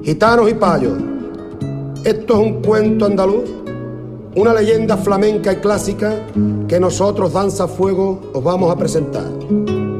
Gitanos y payos, esto es un cuento andaluz, una leyenda flamenca y clásica que nosotros, Danza Fuego, os vamos a presentar.